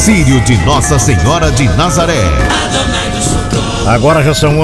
Círio de Nossa Senhora de Nazaré. Agora já são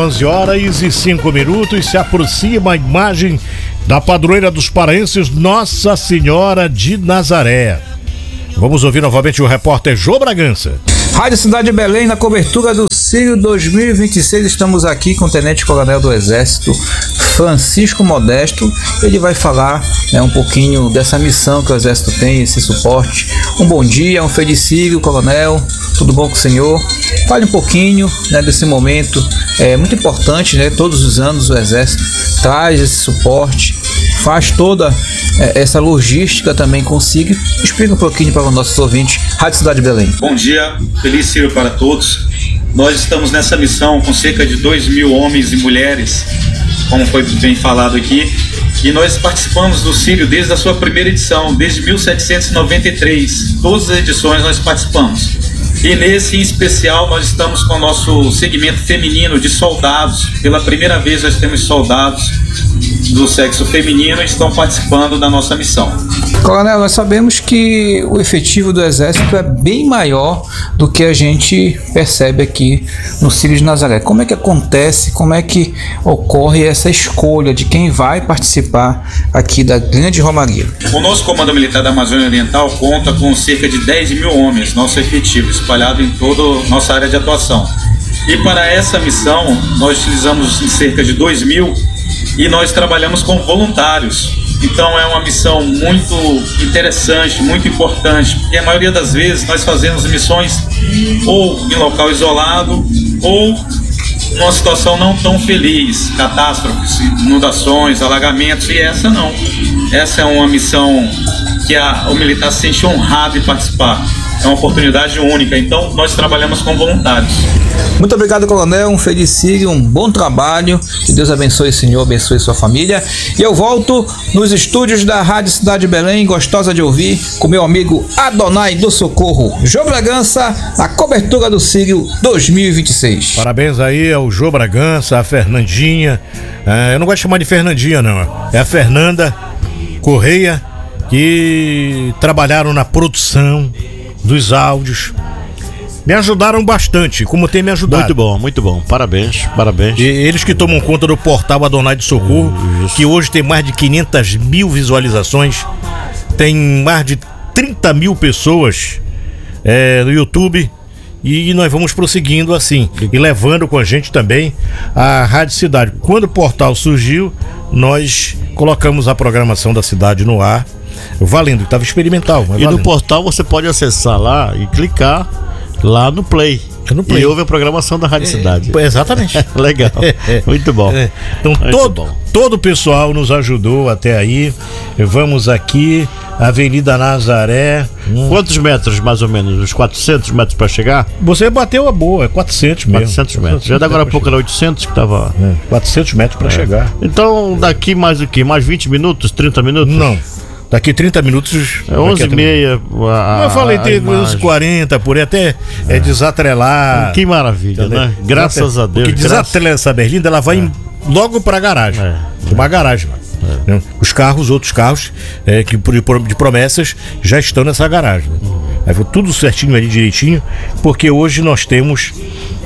11h05. Se aproxima a imagem da padroeira dos paraenses, Nossa Senhora de Nazaré. Vamos ouvir novamente o repórter Jô Bragança. Rádio Cidade de Belém, na cobertura do Círio 2026, estamos aqui com o Tenente Coronel do Exército, Francisco Modesto. Ele vai falar um pouquinho dessa missão que o Exército tem, esse suporte. Um bom dia, um feliz Círio, Coronel, tudo bom com o senhor? Fale um pouquinho desse momento, é muito importante, todos os anos o Exército traz esse suporte, faz toda essa logística também consigo. Explica um pouquinho para os nossos ouvintes. Rádio Cidade de Belém. Bom dia, feliz Círio para todos. Nós estamos nessa missão com cerca de 2.000 homens e mulheres, como foi bem falado aqui, e nós participamos do Círio desde a sua primeira edição, desde 1793. Todas as edições nós participamos. E nesse em especial nós estamos com o nosso segmento feminino de soldados. Pela primeira vez nós temos soldados do sexo feminino que estão participando da nossa missão. Coronel, nós sabemos que o efetivo do Exército é bem maior do que a gente percebe aqui no Círio de Nazaré. Como é que acontece, como é que ocorre essa escolha de quem vai participar aqui da Grande Romaria? O nosso Comando Militar da Amazônia Oriental conta com cerca de 10.000 homens, nosso efetivo, espalhado em toda a nossa área de atuação. E para essa missão, nós utilizamos cerca de 2.000 e nós trabalhamos com voluntários. Então é uma missão muito interessante, muito importante, porque a maioria das vezes nós fazemos missões ou em local isolado ou numa situação não tão feliz, catástrofes, inundações, alagamentos, e essa não. Essa é uma missão que o militar se sente honrado em participar. É uma oportunidade única, então nós trabalhamos com voluntários. Muito obrigado, Coronel, um feliz Círio, um bom trabalho, que Deus abençoe o senhor, abençoe sua família. E eu volto nos estúdios da Rádio Cidade de Belém, gostosa de ouvir, com meu amigo Adonai do Socorro, Jô Bragança, na cobertura do Círio 2026. Parabéns aí ao Jô Bragança, a Fernandinha, eu não gosto de chamar de Fernandinha não, é a Fernanda Correia, que trabalharam na produção dos áudios, me ajudaram bastante, como tem me ajudado. Muito bom, parabéns. E eles que tomam conta do portal Adonai do Socorro, que hoje tem mais de 500.000 visualizações, tem mais de 30.000 pessoas no YouTube, e nós vamos prosseguindo assim, e levando com a gente também a Rádio Cidade. Quando o portal surgiu, nós colocamos a programação da cidade no ar, valendo, estava experimental. E no portal você pode acessar lá e clicar lá no Play. E ouve a programação da Rádio Cidade. Exatamente. Legal. Muito bom. Então todo o pessoal nos ajudou até aí. Vamos aqui, Avenida Nazaré. Quantos metros mais ou menos? Uns 400 metros para chegar? Você bateu a boa, é 400 mesmo. 400 metros. Já da agora há pouco era 800 que estava. 400 metros para chegar. Então daqui mais o quê? Mais 20 minutos? 30 minutos? Não. Daqui 30 minutos. É 11h30. Eu falei ter uns 40 por aí, até desatrelar. Que maravilha, né? Graças a Deus. Porque desatrela essa berlinda, ela vai logo pra garagem. Uma garagem. Os carros, outros carros que de promessas já estão nessa garagem. Aí foi tudo certinho ali, direitinho, porque hoje nós temos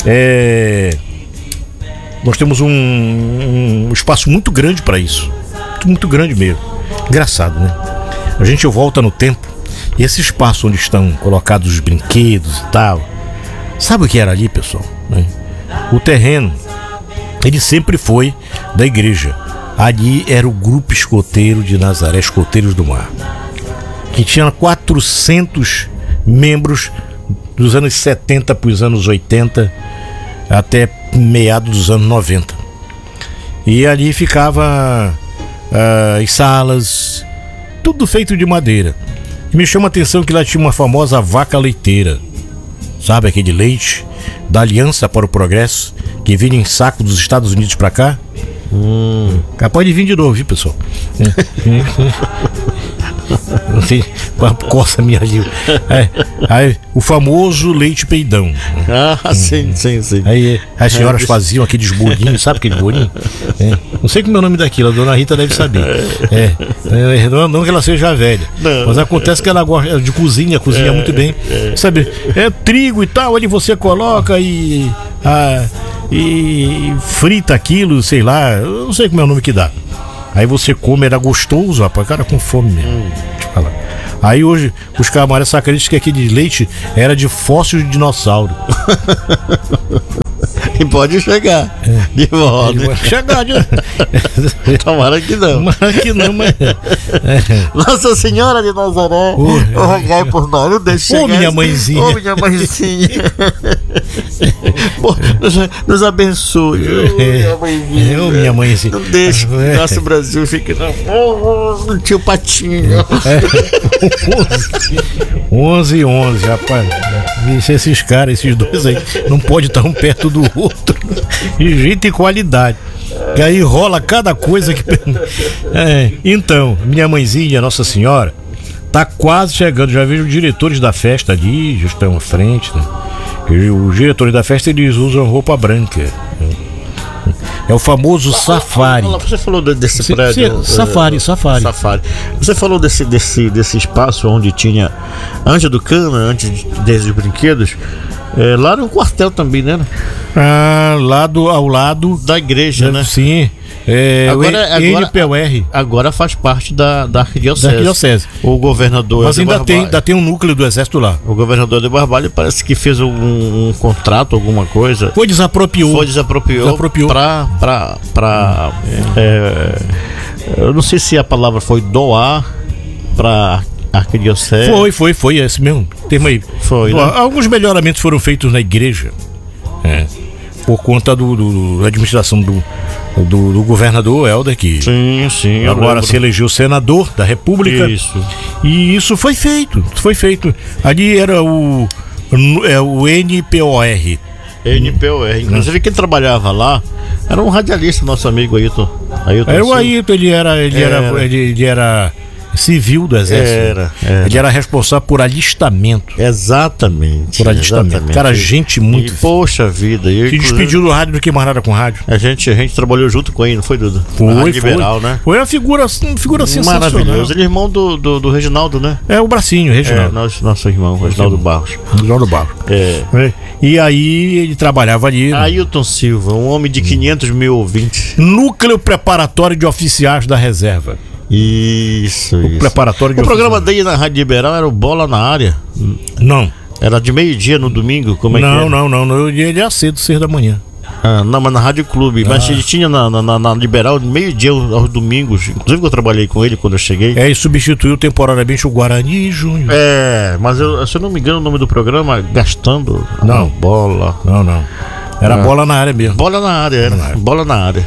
um espaço muito grande para isso. Muito grande mesmo. Engraçado, né? A gente volta no tempo e esse espaço onde estão colocados os brinquedos e tal, sabe o que era ali, pessoal? O terreno, ele sempre foi da igreja. Ali era o grupo escoteiro de Nazaré, Escoteiros do Mar, que tinha 400 membros dos anos 70 para os anos 80 até meados dos anos 90. E ali ficava as salas, tudo feito de madeira. E me chama a atenção que lá tinha uma famosa vaca leiteira, sabe, aquele leite da Aliança para o Progresso, que vinha em saco dos Estados Unidos para cá. Capaz de vir de novo, viu, pessoal? Não tem, coça minha língua. Aí, o famoso leite peidão. Ah, sim. Aí as senhoras faziam aqueles bolinhos, sabe aquele bolinho? Não sei como é o nome daquilo, a dona Rita deve saber. Não que ela seja velha, mas acontece que ela gosta de cozinha muito bem. Sabe, é trigo e tal, ali você coloca e frita aquilo, sei lá, eu não sei como é o nome que dá. Aí você come, era gostoso, rapaz, cara com fome mesmo. Deixa eu falar. Aí hoje os camaradas acreditam que aquele leite era de fóssil de dinossauro. E pode chegar de volta. Pode chegar de... Tomara que não. Tomara que não, mas... Nossa Senhora de Nazaré, rogai por nós, não deixe chegar. Ô, minha mãezinha. Ô, minha mãezinha. Pô, nos abençoe. Ô, minha mãezinha. Não deixe que o nosso Brasil fique no tio Patinho. 11 e 11, rapaz. Esses caras, esses dois aí, não pode estar um perto do outro de jeito e qualidade. E aí rola cada coisa que... Então, minha mãezinha, Nossa Senhora, tá quase chegando. Já vejo os diretores da festa ali, já estão à frente, né? E os diretores da festa, eles usam roupa branca. É o famoso safari. Você falou desse prédio. Safari. Você falou desse espaço onde tinha, antes do cano, antes desses brinquedos, lá era um quartel também, né? Ao lado da igreja, né? Sim. NPOR. Agora faz parte da arquidiocese. O governador. Mas ainda tem um núcleo do exército lá. O governador de Barbalho parece que fez um contrato, alguma coisa. Desapropriou para eu não sei se a palavra foi doar para arquidiocese. Foi esse mesmo termo aí. Foi, né? Alguns melhoramentos foram feitos na igreja, por conta da administração do governador Helder, que sim, agora se elegeu senador da República. Isso. E isso foi feito. Ali era o NPOR. Inclusive quem trabalhava lá era um radialista, nosso amigo Ailton. Era o Ailton, ele era civil do exército. Ele era responsável por alistamento. Exatamente. Por alistamento. Cara, gente muito. Poxa vida. Se despediu do rádio do que mais nada com rádio. A gente trabalhou junto com ele, não foi, Duda? Foi. Liberal, né? Foi uma figura sensacional. Maravilhoso. Ele é irmão do Reginaldo, né? É o bracinho, Reginaldo. Nosso irmão, Reginaldo Barros. E aí ele trabalhava ali. Ailton Silva, um homem de 500 mil ouvintes. Núcleo preparatório de oficiais da reserva. Isso. Preparatório de o programa dele na Rádio Liberal era o Bola na Área? Não. Era de meio-dia no domingo? Como é que era? Não. Ele é cedo, 6 da manhã. Não, mas na Rádio Clube. Mas ele tinha na Liberal, meio-dia aos domingos. Inclusive eu trabalhei com ele quando eu cheguei. E substituiu temporariamente o Guarani Júnior. Mas se eu não me engano, o nome do programa, Gastando. Não. Bola. Não. Era bola na área mesmo. Bola na área. Bola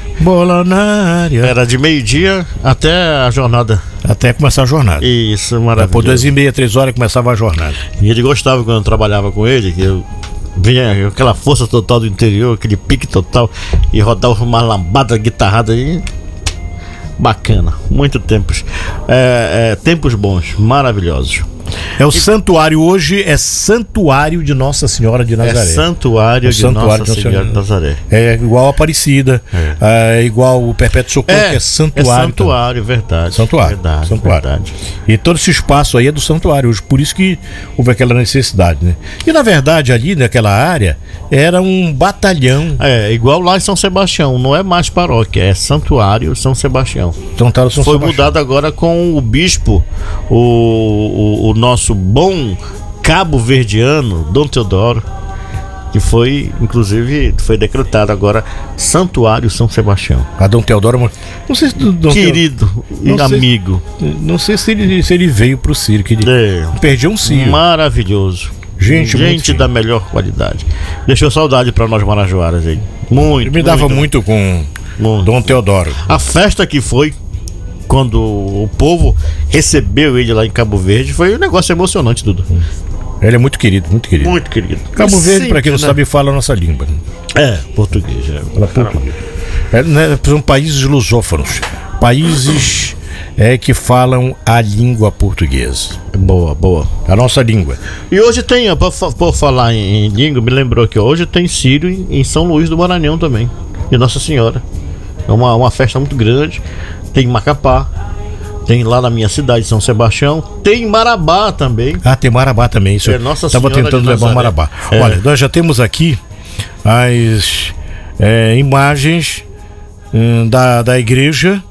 na área. Era de meio-dia até a jornada. Até começar a jornada. Isso, maravilhoso. Por 2h30, 3 horas começava a jornada. E ele gostava quando eu trabalhava com ele, que eu vinha aquela força total do interior, aquele pique total, e rodava uma lambada guitarrada aí. Bacana, muito tempos. Tempos bons, maravilhosos. O santuário hoje é Santuário de Nossa Senhora de Nazaré. Santuário de Nossa Senhora de Nazaré. É igual a Aparecida, é igual o Perpétuo Socorro, que é santuário. É santuário, verdade. Verdade. E todo esse espaço aí é do santuário hoje, por isso que houve aquela necessidade, né? E na verdade ali naquela área era um batalhão. Igual lá em São Sebastião, não é mais paróquia, é Santuário São Sebastião. Então tá no São Foi Sebastião. Mudado agora com o bispo, o nosso bom cabo verdiano, Dom Teodoro, que foi, inclusive, foi decretado agora Santuário São Sebastião. A Dom Teodoro, não sei se Dom querido e amigo. Não sei se ele veio pro Círio, que ele perdeu um Círio. Maravilhoso. Gente da melhor qualidade. Deixou saudade pra nós marajoaras aí. Muito. Me dava muito com Dom Teodoro. A festa que foi quando o povo recebeu ele lá em Cabo Verde, foi um negócio emocionante, tudo. Ele é muito querido, muito querido. Muito querido. Cabo Verde, para quem não sabe, fala a nossa língua. Português. São países lusófonos. Países que falam a língua portuguesa. Boa, boa. A nossa língua. E hoje tem, por falar em língua, me lembrou que hoje tem Sírio em São Luís do Maranhão também, de Nossa Senhora. É uma festa muito grande. Tem Macapá, tem lá na minha cidade, São Sebastião, tem Marabá também. Ah, tem Marabá também. Isso. Nossa Estava Senhora tentando de levar o Nazaré. Marabá. É. Olha, nós já temos aqui as imagens da igreja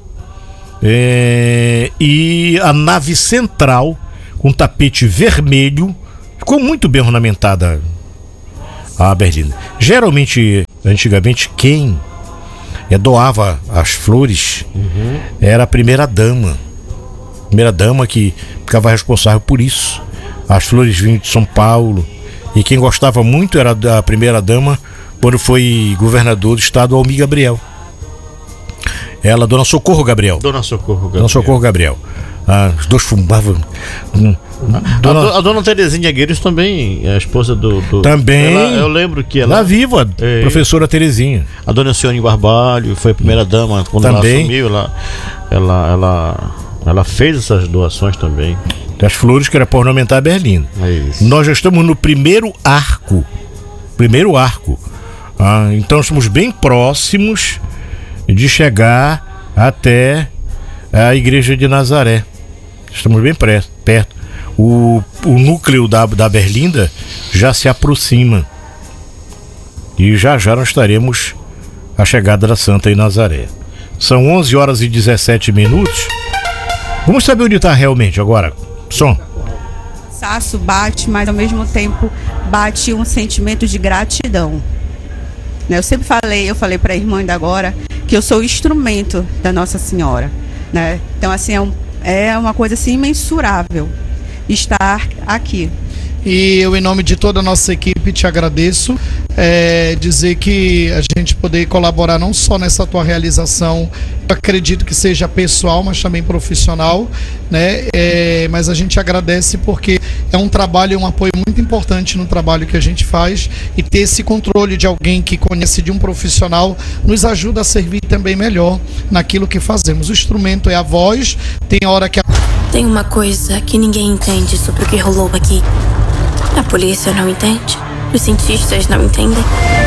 e a nave central com tapete vermelho. Ficou muito bem ornamentada a Berlinda. Geralmente, antigamente, quem doava as flores era a primeira dama. Primeira dama que ficava responsável por isso. As flores vinham de São Paulo. E quem gostava muito era da primeira dama quando foi governador do estado, Almir Gabriel. Ela, Dona Socorro Gabriel. Dona Socorro Gabriel. Dona Socorro Gabriel. Os dois fumavam. A dona Terezinha Gueiros também, a esposa do... Também. Eu lembro que ela... Lá viva, professora Terezinha. A dona Cione Barbalho foi a primeira dama quando Também. ela assumiu. Ela fez essas doações também. Das flores que era para ornamentar a Berlinda. É isso. Nós já estamos no primeiro arco. Então estamos bem próximos de chegar até a igreja de Nazaré. Estamos bem perto. O núcleo da Berlinda já se aproxima. E já nós estaremos à chegada da Santa em Nazaré. São 11 horas e 17 minutos. Vamos saber onde está realmente agora. Som. Cansaço bate, mas ao mesmo tempo bate um sentimento de gratidão. Eu sempre falei para a irmã ainda agora, que eu sou o instrumento da Nossa Senhora, né? Então assim, é uma coisa assim imensurável estar aqui. E eu, em nome de toda a nossa equipe, te agradeço, dizer que a gente poder colaborar não só nessa tua realização, eu acredito que seja pessoal, mas também profissional, né? Mas a gente agradece porque é um trabalho e um apoio muito importante no trabalho que a gente faz, e ter esse controle de alguém que conhece, de um profissional, nos ajuda a servir também melhor naquilo que fazemos. O instrumento é a voz, tem hora que Tem uma coisa que ninguém entende sobre o que rolou aqui. A polícia não entende, os cientistas não entendem.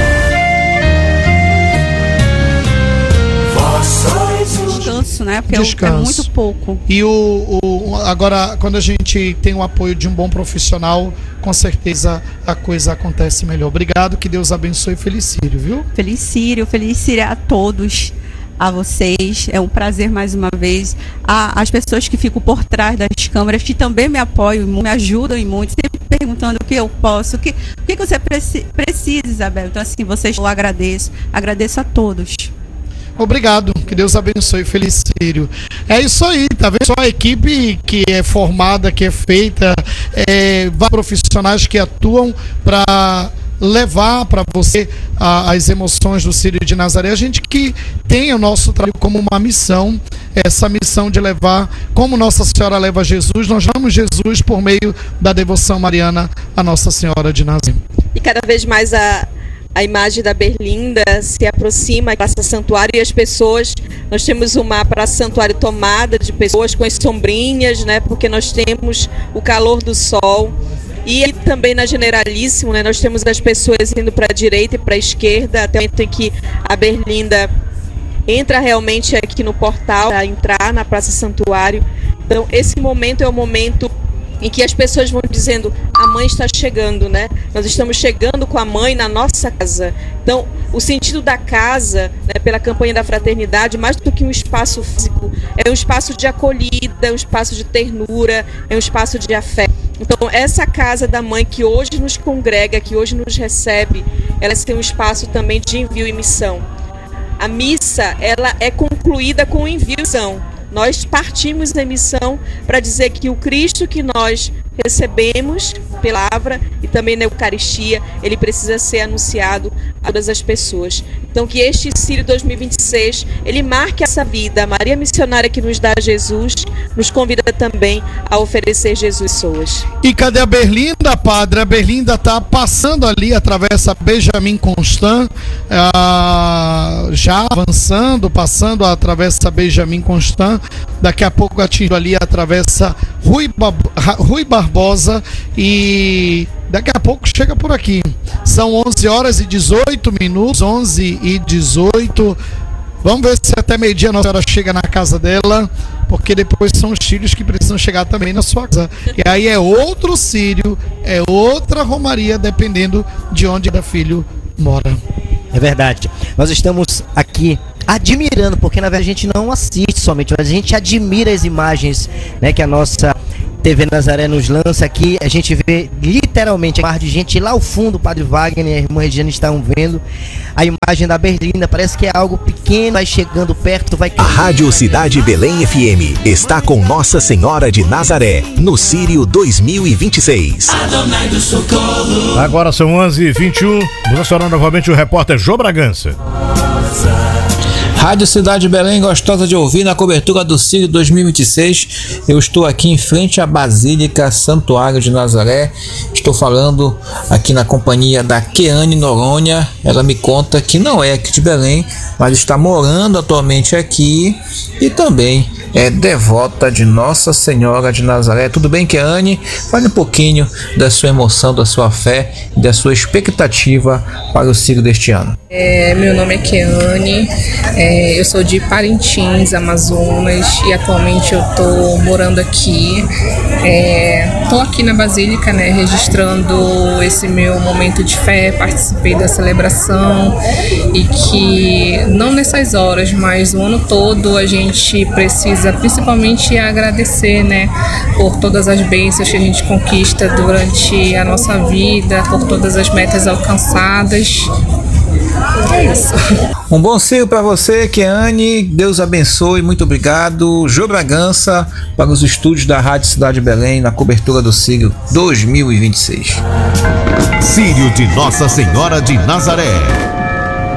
Descanso, né? Porque Descanso. é muito pouco. E agora, quando a gente tem o apoio de um bom profissional, com certeza a coisa acontece melhor. Obrigado, que Deus abençoe. Feliz Sírio, viu? Feliz Sírio a todos, a vocês. É um prazer mais uma vez. As pessoas que ficam por trás das câmeras, que também me apoiam, me ajudam e muito, sempre perguntando o que eu posso, o que você precisa, Isabel. Então assim, eu agradeço a todos. Obrigado, que Deus abençoe. Feliz Sírio. É isso aí, tá vendo? Só a equipe que é formada, que é feita, vários profissionais que atuam para levar para você as emoções do Sírio de Nazaré. A gente que tem o nosso trabalho como uma missão, essa missão de levar, como Nossa Senhora leva Jesus, nós levamos Jesus por meio da devoção mariana a Nossa Senhora de Nazaré. E cada vez mais a imagem da Berlinda se aproxima da Praça Santuário, e as pessoas, nós temos uma Praça Santuário tomada de pessoas com as sombrinhas, né, porque nós temos o calor do sol. E também na Generalíssimo, né, nós temos as pessoas indo para a direita e para a esquerda, até o momento em que a Berlinda entra realmente aqui no portal, para entrar na Praça Santuário. Então esse momento é o momento em que as pessoas vão dizendo: a mãe está chegando, né? Nós estamos chegando com a mãe na nossa casa. Então, o sentido da casa, né, pela campanha da fraternidade, mais do que um espaço físico, é um espaço de acolhida, é um espaço de ternura, é um espaço de afeto. Então, essa casa da mãe que hoje nos congrega, que hoje nos recebe, ela tem um espaço também de envio e missão. A missa, ela é concluída com o envio e missão. Nós partimos da missão para dizer que o Cristo que nós recebemos pela palavra e também na Eucaristia, ele precisa ser anunciado a todas as pessoas. Então que este Sírio 2026, ele marque essa vida. A Maria Missionária que nos dá Jesus, nos convida também a oferecer Jesus às pessoas. E cadê a Berlinda, padre? A Berlinda está passando ali, atravessa Benjamin Constant, já avançando, passando, atravessa Benjamin Constant, daqui a pouco atingindo ali, atravessa Rui Barbosa e daqui a pouco chega por aqui. São 11 horas e 18 minutos, 11 e 18. Vamos ver se até meio-dia a nossa senhora chega na casa dela, porque depois são os filhos que precisam chegar também na sua casa. E aí é outro Sírio, é outra romaria, dependendo de onde cada filho mora. É verdade. Nós estamos aqui admirando, porque na verdade a gente não assiste somente, mas a gente admira as imagens, né, que a nossa TV Nazaré nos lança aqui. A gente vê literalmente a mar de gente lá ao fundo, o Padre Wagner e a irmã Regiane estão vendo a imagem da Berlinda, parece que é algo pequeno, vai chegando perto, vai... A Rádio Cidade Belém FM está com Nossa Senhora de Nazaré, no Sírio 2026. Agora são 11h21, vamos acionar novamente o repórter Jô Bragança. Rádio Cidade Belém, gostosa de ouvir, na cobertura do Sírio 2026. Eu estou aqui em frente à Basílica Santuário de Nazaré. Estou falando aqui na companhia da Keane Noronha. Ela me conta que não é aqui de Belém, mas está morando atualmente aqui e também é devota de Nossa Senhora de Nazaré. Tudo bem, Keane? Fale um pouquinho da sua emoção, da sua fé e da sua expectativa para o Sírio deste ano. Meu nome é Keane, eu sou de Parintins, Amazonas, e atualmente eu estou morando aqui. Estou aqui na Basílica, né, registrando esse meu momento de fé, participei da celebração, e que não nessas horas, mas o ano todo a gente precisa principalmente agradecer, né, por todas as bênçãos que a gente conquista durante a nossa vida, por todas as metas alcançadas. É isso. Um bom Sírio para você, Keane. Deus abençoe, muito obrigado. Jô Bragança para os estúdios da Rádio Cidade Belém na cobertura do Sírio 2026. Sírio de Nossa Senhora de Nazaré.